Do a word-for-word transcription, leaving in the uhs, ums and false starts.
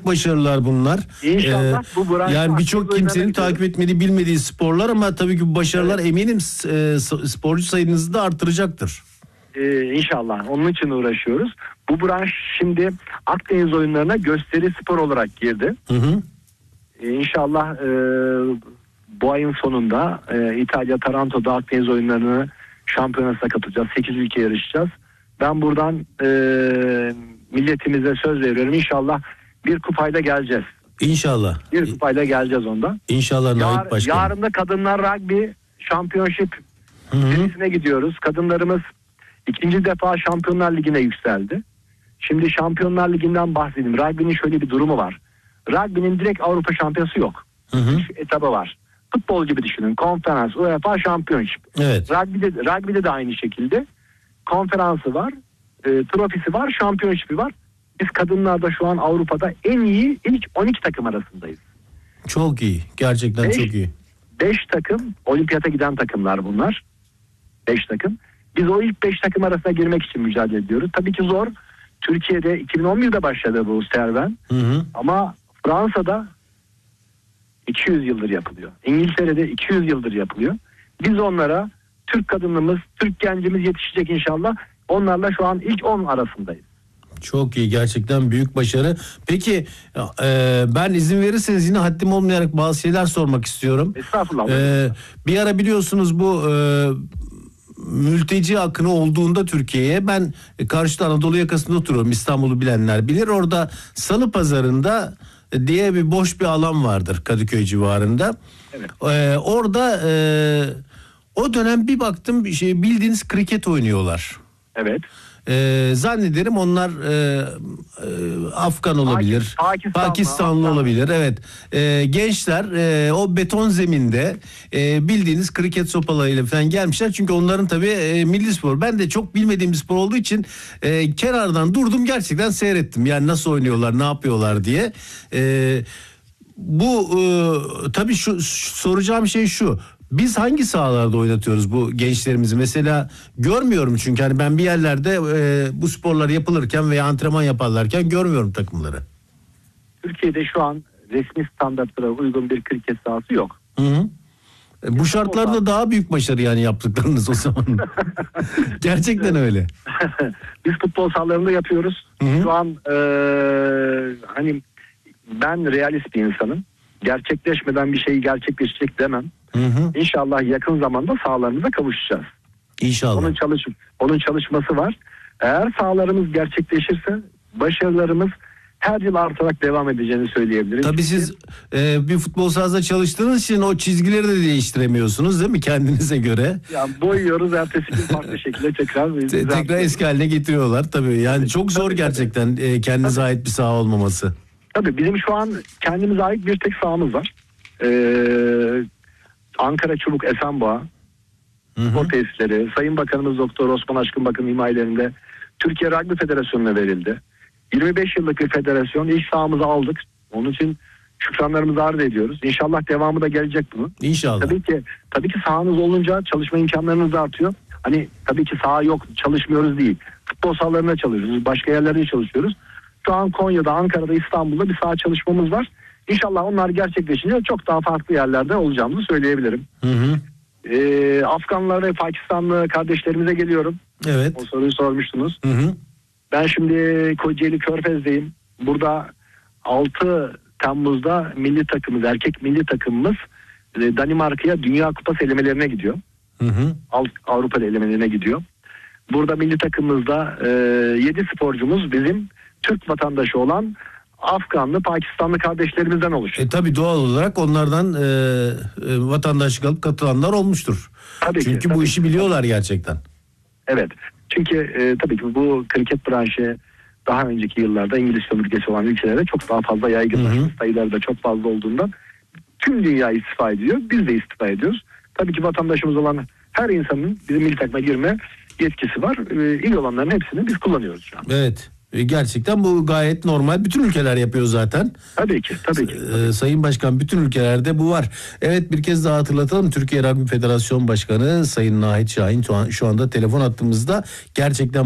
büyük başarılar bunlar. İnşallah Ee, bu branş. Yani birçok kimsenin takip etmediği, bilmediği sporlar ama tabii ki bu başarılar evet. eminim e, sporcu sayınızı da artıracaktır. Ee, inşallah. Onun için uğraşıyoruz. Bu branş şimdi Akdeniz oyunlarına gösteri spor olarak girdi. Hı hı. Ee, inşallah e, bu ayın sonunda e, İtalya Taranto'da Akdeniz oyunlarını şampiyonasına katılacağız. sekiz ülke yarışacağız. Ben buradan e, milletimize söz veriyorum. İnşallah bir kupayla geleceğiz. İnşallah. Bir kupayla geleceğiz ondan. İnşallah Naip Başkanım. Yarın da Kadınlar Rugby Championship serisine gidiyoruz. Kadınlarımız ikinci defa Şampiyonlar Ligi'ne yükseldi. Şimdi Şampiyonlar Ligi'nden bahsedeyim. Rugby'nin şöyle bir durumu var. Rugby'nin direkt Avrupa şampiyonası yok. Hı hı. Üç etabı var. Futbol gibi düşünün. Konferans, UEFA, Championship. Evet. Rugby'de, rugby'de de aynı şekilde. Konferansı var, e, trofisi var, şampiyonşipi var. Biz kadınlarda şu an Avrupa'da en iyi ilk on iki takım arasındayız. Çok iyi. Gerçekten beş, çok iyi. beş takım olimpiyata giden takımlar bunlar. beş takım. Biz o ilk beş takım arasına girmek için mücadele ediyoruz. Tabii ki zor. Türkiye'de iki bin on birde başladı bu serüven. Hı hı. Ama Fransa'da iki yüz yıldır yapılıyor. İngiltere'de iki yüz yıldır yapılıyor. Biz onlara Türk kadınımız, Türk gencimiz yetişecek inşallah. Onlarla şu an ilk on arasındayız. Çok iyi, gerçekten büyük başarı. Peki e, ben izin verirseniz yine haddim olmayarak bazı şeyler sormak istiyorum. Estağfurullah. E, bir ara biliyorsunuz bu e, mülteci akını olduğunda Türkiye'ye, ben karşıda Anadolu yakasında oturuyorum, İstanbul'u bilenler bilir. Orada Salı Pazarı'nda diye bir boş bir alan vardır Kadıköy civarında. Evet. E, orada e, o dönem bir baktım bir şey, bildiğiniz kriket oynuyorlar. Evet. Ee, zannederim onlar e, e, Afgan olabilir, Pakistanlı, Pakistanlı Afgan. olabilir. Evet, ee, gençler e, o beton zeminde e, bildiğiniz kriket sopalarıyla falan gelmişler. Çünkü onların tabii e, milli spor. Ben de çok bilmediğim bir spor olduğu için e, kenardan durdum, gerçekten seyrettim. Yani nasıl oynuyorlar, ne yapıyorlar diye. E, bu e, tabii şu, şu soracağım şey şu. Biz hangi sahalarda oynatıyoruz bu gençlerimizi? Mesela görmüyorum çünkü hani ben bir yerlerde e, bu sporlar yapılırken veya antrenman yaparlarken görmüyorum takımları. Türkiye'de şu an resmi standartlara uygun bir kriket sahası yok. Hı hı. E, bu şartlarda daha büyük başarı yani yaptıklarınız o zaman. Gerçekten öyle. Biz futbol sahalarında yapıyoruz. Hı hı. Şu an e, hani ben realist bir insanım. Gerçekleşmeden bir şey gerçekleşecek demem. Hı hı. İnşallah yakın zamanda sahalarımıza kavuşacağız. İnşallah. Onun çalış onun çalışması var. Eğer sahalarımız gerçekleşirse başarılarımız her yıl artarak devam edeceğini söyleyebiliriz. Tabii siz e, bir futbol sahasında çalıştığınız için o çizgileri de değiştiremiyorsunuz değil mi kendinize göre? Ya boyuyoruz, ertesi gün farklı şekilde tekrar Te- tekrar eski haline getiriyorlar tabii. Yani tabii, çok zor tabii, gerçekten tabii. E, kendinize tabii. ait bir saha olmaması. Tabii bizim şu an kendimize ait bir tek sahamız var. Ee, Ankara Çubuk Esenboğa spor tesisleri, Sayın Bakanımız Doktor Osman Aşkın Bakın himayelerinde Türkiye Rugby Federasyonu'na verildi. yirmi beş yıllık bir federasyon, ilk sahamızı aldık. Onun için şükranlarımızı arz ediyoruz. İnşallah devamı da gelecek bunun. İnşallah. Tabii ki tabii ki sahanız olunca çalışma imkanlarınız da artıyor. Hani tabii ki saha yok, çalışmıyoruz değil. Futbol sahalarında çalışıyoruz, başka yerlerde çalışıyoruz. Şu an Konya'da, Ankara'da, İstanbul'da bir saha çalışmamız var. İnşallah onlar gerçekleşince çok daha farklı yerlerde olacağımızı söyleyebilirim. Hı hı. Ee, Afganlar ve Pakistanlı kardeşlerimize geliyorum. Evet. O soruyu sormuştunuz. Hı hı. Ben şimdi Kocaeli Körfez'deyim. Burada altı Temmuz'da milli takımımız, erkek milli takımımız Danimarka'ya Dünya Kupası elemelerine gidiyor. Hı hı. Avrupa elemelerine gidiyor. Burada milli takımımızda e, yedi sporcumuz bizim Türk vatandaşı olan Afganlı, Pakistanlı kardeşlerimizden oluşuyor. E tabii doğal olarak onlardan e, e, vatandaşlık alıp katılanlar olmuştur. Tabii Çünkü ki, bu tabii işi ki. biliyorlar gerçekten. Evet. Çünkü e, tabii ki bu kriket branşı daha önceki yıllarda İngiliz sömürgesi olan ülkelerde çok daha fazla yaygınlaşmış, sayıları da çok fazla olduğundan tüm dünya istifa ediyor. Biz de istifa ediyoruz. Tabii ki vatandaşımız olan her insanın bizim milli takıma girme yetkisi var. E, iyi olanların hepsini biz kullanıyoruz şu an. Evet. Gerçekten bu gayet normal. Bütün ülkeler yapıyor zaten. Tabii ki, tabii ki. Ee, Sayın Başkan, bütün ülkelerde bu var. Evet, bir kez daha hatırlatalım. Türkiye Rugby Federasyon Başkanı Sayın Nahit Şahin şu anda telefon hattımızda. Gerçekten